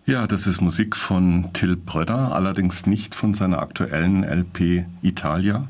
Ja, das ist Musik von Till Brönner, allerdings nicht von seiner aktuellen LP Italia.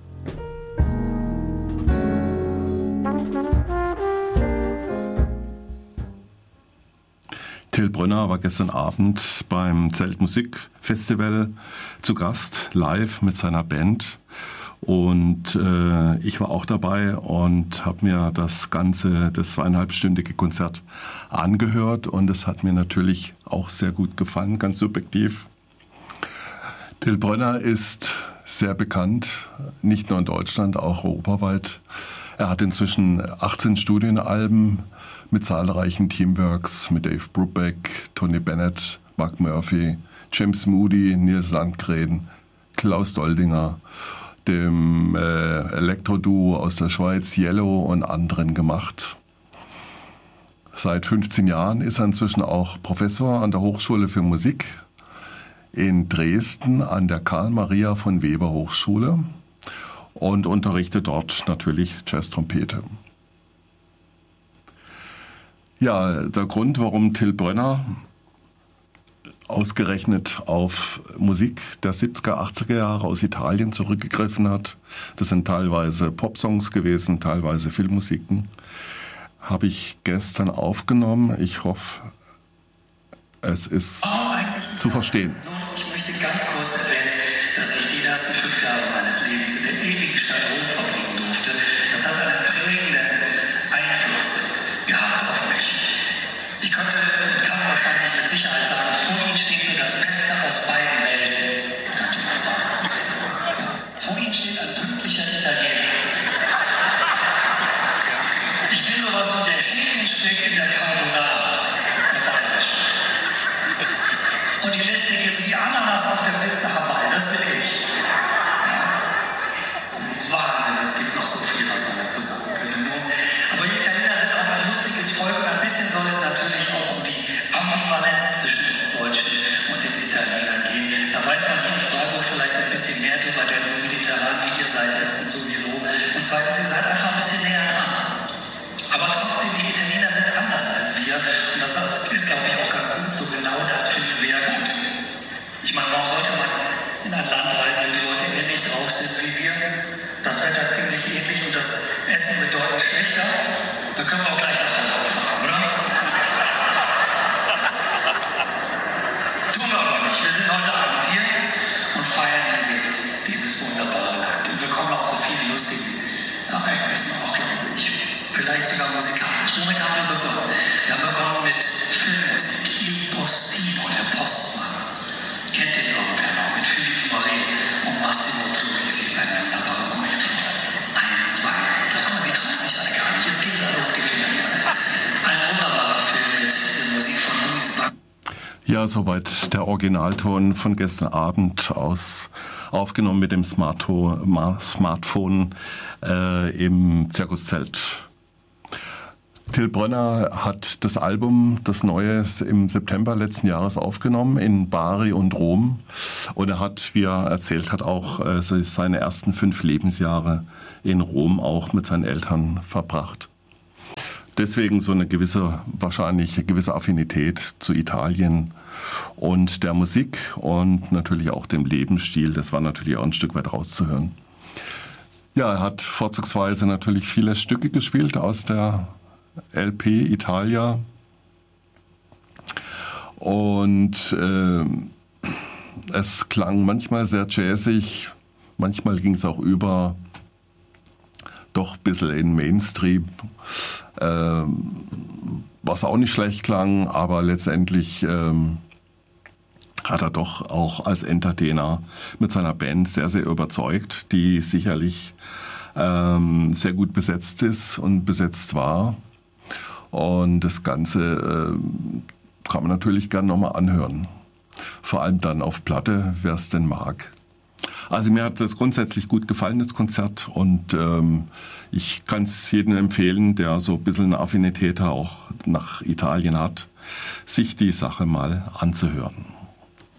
Till Brönner war gestern Abend beim Zeltmusikfestival zu Gast, live mit seiner Band. Und ich war auch dabei und habe mir das 2,5-stündige Konzert angehört. Und es hat mir natürlich auch sehr gut gefallen, ganz subjektiv. Till Brönner ist sehr bekannt, nicht nur in Deutschland, auch europaweit. Er hat inzwischen 18 Studienalben mit zahlreichen Teamworks mit Dave Brubeck, Tony Bennett, Mark Murphy, James Moody, Nils Landgren, Klaus Doldinger, dem Elektro-Duo aus der Schweiz Yellow und anderen gemacht. Seit 15 Jahren ist er inzwischen auch Professor an der Hochschule für Musik in Dresden an der Karl-Maria von Weber Hochschule und unterrichtet dort natürlich Jazz-Trompete. Ja, der Grund, warum Till Brönner ausgerechnet auf Musik der 70er, 80er Jahre aus Italien zurückgegriffen hat, das sind teilweise Popsongs gewesen, teilweise Filmmusiken, habe ich gestern aufgenommen. Ich hoffe, es ist zu verstehen. Ich möchte ganz kurz erwähnen, dass ich die ersten 5 Jahre meines Lebens in der ewigen Stadt Rom verbringen durfte. Das hat einen prägenden Einfluss gehabt auf mich. Ich kann wahrscheinlich mit Sicherheit sagen, vor Ihnen steht so das Beste aus beiden Welten, könnte man sagen. Ja. Vor Ihnen steht ein pünktlicher Italiener. Ich bin sowas wie der Schinkenspeck in der Carbonara, der Bayerische. Und die Liste hier so die Ananas auf der Pizza Hawaii, das bin ich. Ja. Wahnsinn, es gibt noch so viel, was man dazu sagen könnte. Aber die Italiener sind auch ein lustiges Volk und ein bisschen soll es natürlich auch um die Ambivalenz zwischen uns Deutschen und den Italienern gehen. Da weiß man hier in Freiburg vielleicht ein bisschen mehr drüber, denn so mediterran wie ihr seid, erstens sowieso und zweitens, ihr seid einfach ein bisschen näher dran. Aber trotzdem, die Italiener sind anders als wir und das ist, glaube ich, auch ganz gut so. Genau das finden wir ja gut. Ich meine, warum sollte man in ein Land reisen, wo die Leute ähnlich drauf sind wie wir? Das Wetter ziemlich ähnlich und das Essen bedeutend schlechter. Da können wir auch gleich nach Hause fahren, oder? Tun wir aber nicht. Wir sind heute Abend hier und feiern dieses wunderbare Land. Und wir kommen auch zu vielen lustigen Ereignissen, auch glaube ich. Vielleicht sogar musikalisch. Womit haben wir begonnen? Wir haben begonnen mit Filmmusik. Il Postino, der Postmann. Kennt ihr irgendwer noch? Mit Philippe Noiret und Massimo Troisi. Ein wunderbarer Komödie. 1, 2. Da kommen sie, trauen sich alle gar nicht. Jetzt geht's alle auf die Finger her. Ein wunderbarer Film mit der Musik von Louis Bach. Ja, soweit der Originalton von gestern Abend aufgenommen mit dem Smartphone im Zirkuszelt. Till Brönner hat das Album, das Neue, im September letzten Jahres aufgenommen in Bari und Rom. Und er hat, wie er erzählt hat, auch seine ersten 5 Lebensjahre in Rom auch mit seinen Eltern verbracht. Deswegen so eine gewisse Affinität zu Italien und der Musik und natürlich auch dem Lebensstil. Das war natürlich auch ein Stück weit rauszuhören. Ja, er hat vorzugsweise natürlich viele Stücke gespielt aus der LP Italia und es klang manchmal sehr jazzig, manchmal ging es auch über doch ein bisschen in Mainstream, was auch nicht schlecht klang, aber letztendlich hat er doch auch als Entertainer mit seiner Band sehr, sehr überzeugt, die sicherlich sehr gut besetzt ist und besetzt war. Und das Ganze kann man natürlich gerne nochmal anhören. Vor allem dann auf Platte, wer es denn mag. Also mir hat das grundsätzlich gut gefallen, das Konzert. Und ich kann es jedem empfehlen, der so ein bisschen eine Affinität auch nach Italien hat, sich die Sache mal anzuhören.